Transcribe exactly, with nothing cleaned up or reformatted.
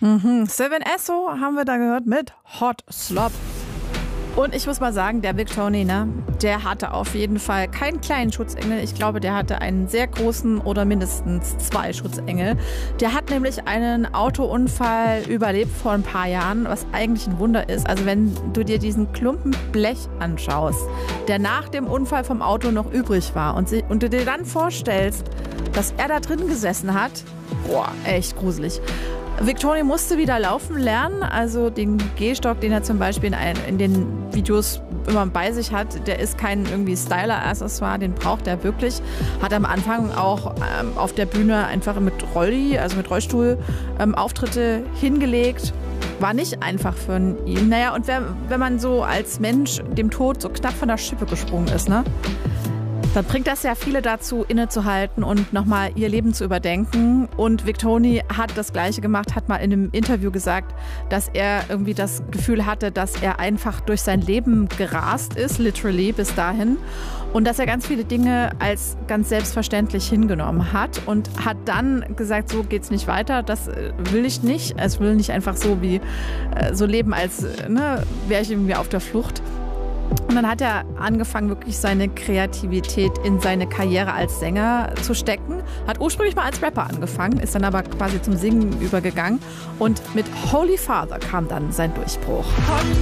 Mhm. Sylvan Esso haben wir da gehört mit Hot Slop. Und ich muss mal sagen, der Victony, ne, der hatte auf jeden Fall keinen kleinen Schutzengel. Ich glaube, der hatte einen sehr großen oder mindestens zwei Schutzengel. Der hat nämlich einen Autounfall überlebt vor ein paar Jahren, was eigentlich ein Wunder ist. Also wenn du dir diesen Klumpen Blech anschaust, der nach dem Unfall vom Auto noch übrig war und, sie, und du dir dann vorstellst, dass er da drin gesessen hat, boah, echt gruselig. Victony musste wieder laufen lernen, also den Gehstock, den er zum Beispiel in, ein, in den Videos immer bei sich hat, der ist kein irgendwie Styler-Accessoire, den braucht er wirklich. Hat am Anfang auch ähm, auf der Bühne einfach mit Rolli, also mit Rollstuhl, ähm, Auftritte hingelegt. War nicht einfach für ihn. Naja, und wer, wenn man so als Mensch dem Tod so knapp von der Schippe gesprungen ist, ne? Dann bringt das ja viele dazu, innezuhalten und nochmal ihr Leben zu überdenken. Und Victony hat das Gleiche gemacht, hat mal in einem Interview gesagt, dass er irgendwie das Gefühl hatte, dass er einfach durch sein Leben gerast ist, literally bis dahin. Und dass er ganz viele Dinge als ganz selbstverständlich hingenommen hat und hat dann gesagt, so geht's nicht weiter, das will ich nicht. Es will nicht einfach so wie so leben, als ne, wäre ich irgendwie auf der Flucht. Und dann hat er angefangen, wirklich seine Kreativität in seine Karriere als Sänger zu stecken. Hat ursprünglich mal als Rapper angefangen, ist dann aber quasi zum Singen übergegangen. Und mit Holy Father kam dann sein Durchbruch. Holy